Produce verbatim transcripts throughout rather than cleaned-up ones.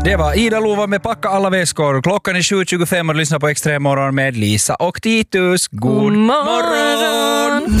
Det var Ida Lova med Packa alla väskor. Klockan är sju tjugofem och du lyssnar på Extremmorgon med Lisa och Titus. God morgon!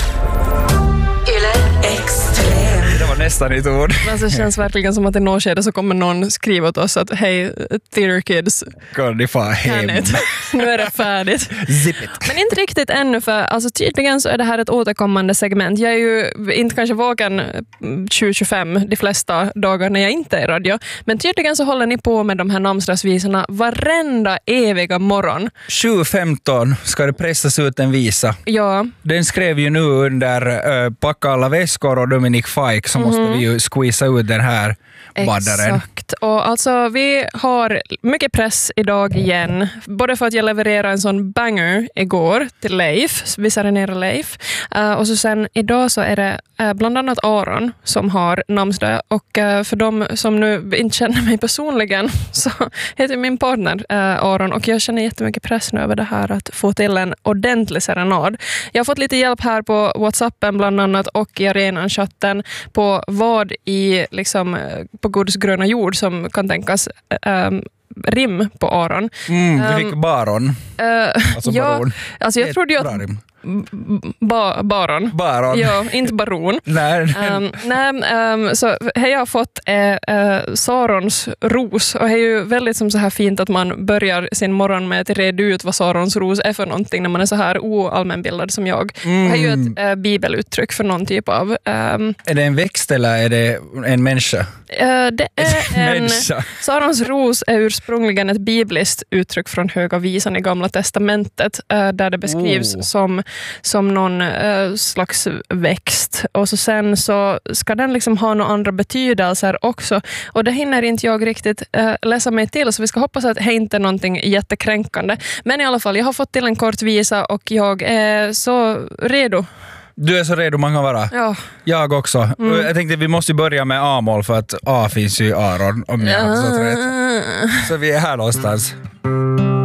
Det var nästan ett ord. Alltså, det känns verkligen som att i någon skede så kommer någon skriva åt oss att hej, theater kids, kan ni få hem? Nu är det färdigt. Zip it. Men inte riktigt ännu, för alltså, tydligen så är det här ett återkommande segment. Jag är ju inte kanske vaken tjugo tjugofem de flesta dagar när jag inte är i radio, men tydligen så håller ni på med de här namnsdagsvisorna varenda eviga morgon. sju femton ska det pressas ut en visa. Ja. Den skrev ju nu under uh, Packa alla väskor och Dominic Fike, så måste mm. vi ju squeeza ut den här baddaren. Exakt. Och alltså vi har mycket press idag igen. Både för att jag levererade en sån banger igår till Leif. Vi serenerar Leif. Uh, och så sen idag så är det uh, bland annat Aron som har namnsdag. Och uh, för de som nu inte känner mig personligen så heter min partner uh, Aron. Och jag känner jättemycket press nu över det här att få till en ordentlig serenad. Jag har fått lite hjälp här på WhatsAppen bland annat och i arenan-chatten på vad i liksom på Guds gröna jord som kan tänkas um, rim på Aron. Mm, du fick um, baron. Uh, alltså ja, baron. Alltså jag trodde ju att Ba- baron. Baron. Ja, inte baron. nej. Um, nej um, så här jag har fått är uh, Sarons ros. Och det är ju väldigt som så här fint att man börjar sin morgon med att reda ut vad Sarons ros är för någonting när man är så här oallmänbildad som jag. Mm. Det är ju ett uh, bibeluttryck för någon typ av... Um, är det en växt eller är det en människa? Uh, det är en... människa. Sarons ros är ursprungligen ett bibliskt uttryck från Höga visan i Gamla testamentet uh, där det beskrivs oh. som som någon uh, slags växt. Och så sen så ska den liksom ha några andra betydelser också. Och det hinner inte jag riktigt uh, läsa mig till, så vi ska hoppas att det inte är någonting jättekränkande. Men i alla fall, jag har fått till en kort visa och jag är så redo. Du är så redo man kan vara. Ja. Jag också. Mm. Jag tänkte vi måste börja med A-mål för att A finns ju i Aron om jag har förstått rätt. Så vi är här någonstans.